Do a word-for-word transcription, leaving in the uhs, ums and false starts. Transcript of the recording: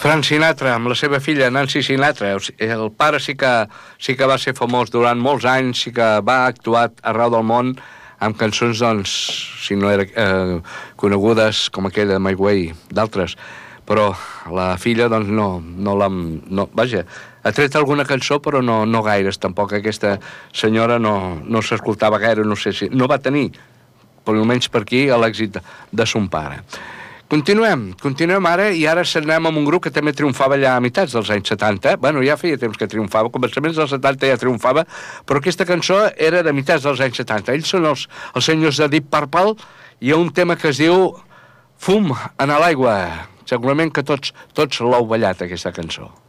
Frank Sinatra, amb la seva filla Nancy Sinatra. El pare sí que, sí que va ser famós durant molts anys, sí que va actuar arreu del món amb cançons, doncs, si no eren eh, conegudes com aquella de My Way, d'altres. Però la filla, doncs, no, no l'ha... No, vaja, ha tret alguna cançó, però no, no gaires, tampoc. Aquesta senyora no, no s'escoltava gaire, no sé si... No va tenir, per almenys per aquí, l'èxit de son pare. Continuem, continuem ara, i ara s'anem amb un grup que també triomfava allà a mitjans dels anys setanta. Bueno, ja feia temps que triomfava, començaments dels setanta ja triomfava, però aquesta cançó era de mitjans dels anys setanta. Ells són els, els senyors de Deep Purple, i hi ha un tema que es diu Fum en l'aigua. Segurament que tots, tots l'heu ballat, aquesta cançó.